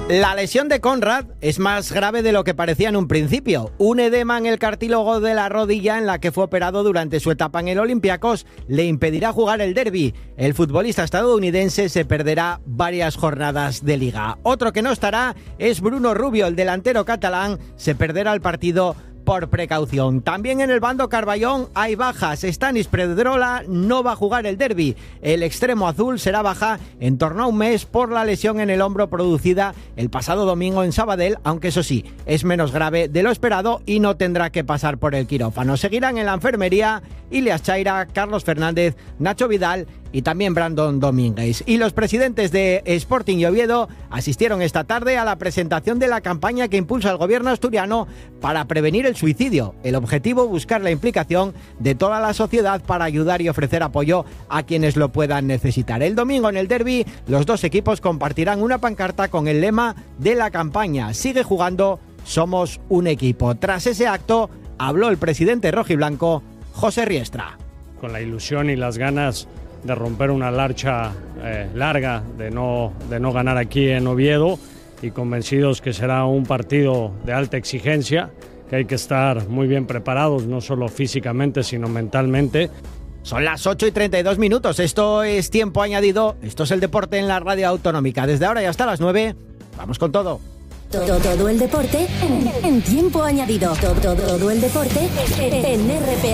La lesión de Conrad es más grave de lo que parecía en un principio. Un edema en el cartílago de la rodilla en la que fue operado durante su etapa en el Olympiacos le impedirá jugar el derbi. El futbolista estadounidense se perderá varias jornadas de liga. Otro que no estará es Bruno Rubio, el delantero catalán, se perderá el partido por precaución. También en el bando Carballón hay bajas. Stanis Pedrola no va a jugar el derbi. El extremo azul será baja en torno a un mes por la lesión en el hombro producida el pasado domingo en Sabadell, aunque eso sí, es menos grave de lo esperado y no tendrá que pasar por el quirófano. Seguirán en la enfermería Ilias Chaira, Carlos Fernández, Nacho Vidal y también Brandon Domínguez. Y los presidentes de Sporting y Oviedo asistieron esta tarde a la presentación de la campaña que impulsa el gobierno asturiano para prevenir el suicidio. El objetivo, buscar la implicación de toda la sociedad para ayudar y ofrecer apoyo a quienes lo puedan necesitar. El domingo en el derbi, los dos equipos compartirán una pancarta con el lema de la campaña: sigue jugando, somos un equipo. Tras ese acto, habló el presidente rojiblanco, José Riestra. Con la ilusión y las ganas de romper una marcha larga, de no ganar aquí en Oviedo, y convencidos que será un partido de alta exigencia, que hay que estar muy bien preparados, no solo físicamente, sino mentalmente. Son las 8:32. Esto es Tiempo Añadido. Esto es el deporte en la radio autonómica. Desde ahora y hasta las 9, vamos con todo. Todo el deporte en Tiempo Añadido. Todo el deporte en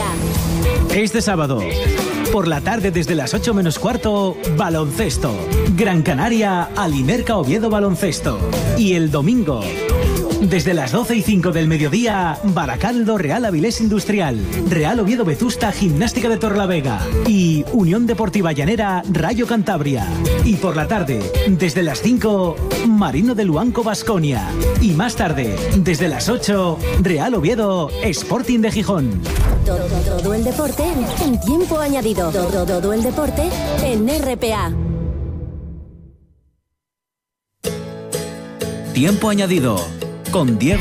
RPA. Este sábado, por la tarde desde las 8 menos cuarto, baloncesto. Gran Canaria, Alimerca Oviedo Baloncesto. Y el domingo, desde las 12:05 del mediodía, Baracaldo Real Avilés Industrial, Real Oviedo Vetusta Gimnástica de Torlavega y Unión Deportiva Llanera Rayo Cantabria. Y por la tarde, desde las 5, Marino de Luanco Baskonia. Y más tarde, desde las 8, Real Oviedo Sporting de Gijón. Todo el deporte en Tiempo Añadido. Todo el deporte en RPA. Tiempo Añadido con Diego